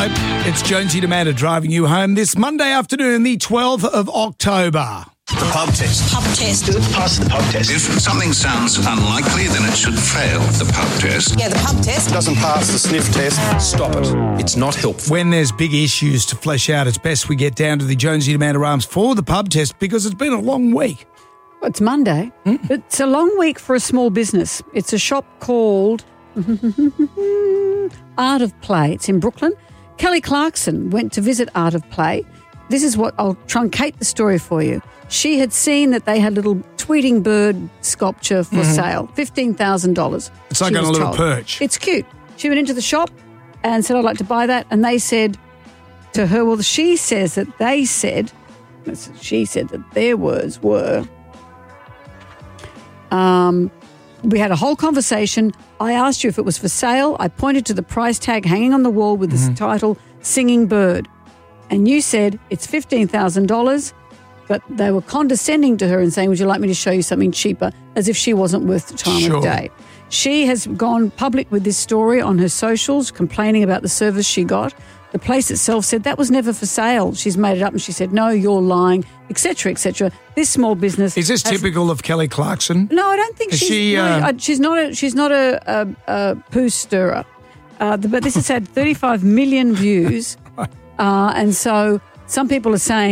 It's Jonesy and Amanda driving you home this Monday afternoon, the 12th of October. The pub test. Pub test. Does it pass the pub test? If something sounds unlikely, then it should fail the pub test. Yeah, the pub test. Doesn't pass the sniff test. Stop it. It's not helpful. When there's big issues to flesh out, it's best we get down to the Jonesy and Amanda arms for the pub test because it's been a long week. Well, it's Monday. It's a long week for a small business. It's a shop called Art of Play. It's in Brooklyn. Kelly Clarkson went to visit Art of Play. This is what I'll truncate the story for you. She had seen that they had a little tweeting bird sculpture for sale, $15,000. It's like on a little perch. It's cute. She went into the shop and said, I'd like to buy that. And they said to her, well, she said that their words were, we had a whole conversation. I asked you if it was for sale. I pointed to the price tag hanging on the wall with this title, Singing Bird. And you said it's $15,000. But they were condescending to her and saying, would you like me to show you something cheaper, as if she wasn't worth the time of day. She has gone public with this story on her socials, complaining about the service she got. The place itself said that was never for sale. She's made it up and she said, no, you're lying, etc., etc. This small business... Is this typical of Kelly Clarkson? No, I don't think she's not a poo stirrer. But this has had 35 million views. And so some people are saying,